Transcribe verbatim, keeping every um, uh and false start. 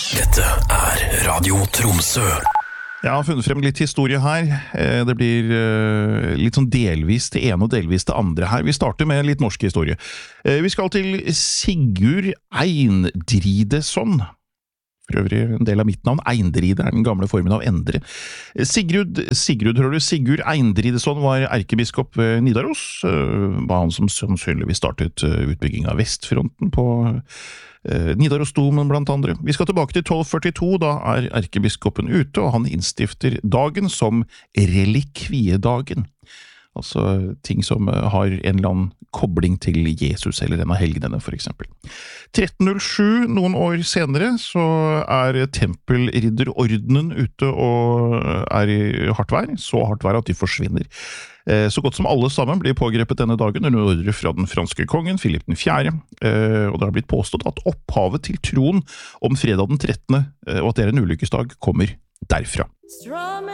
Dette er Radio Tromsø. Jeg har funnet frem litt historie her. Det blir litt sånn delvis det ene og delvis det andre her. Vi starter med litt norsk historie. Vi skal til Sigurd Eindrideson. For øvrig en del av mitt navn. Eindride er den gamle formen av endre. Sigurd, Sigurd, tror du, Sigurd Eindrideson var erkebiskop ved Nidaros. Var han som sannsynligvis startet utbygging av Vestfronten på Nidarosdomen blant andre. Vi skal tilbake til tolv førtito, da er erkebiskopen ute, og han innstifter dagen som relikviedagen. Altså ting som har en eller annen kobling til Jesus eller en av helgenene, for eksempel. tretten null sju, noen år senere, så er tempelridderordenen ute og er i hardt vær, så hardt vær at de forsvinner. Så godt som alle sammen blir pågrepet denne dagen under ordre fra den franske kongen, Philip den fjerde, og det har blitt påstått at opphavet til troen om fredag den trettende, og at det er en ulykkesdag, kommer derfra.